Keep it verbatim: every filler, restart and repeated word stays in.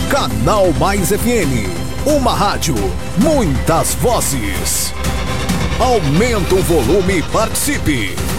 Canal Mais F M. Uma rádio, muitas vozes. Aumenta o volume e participe.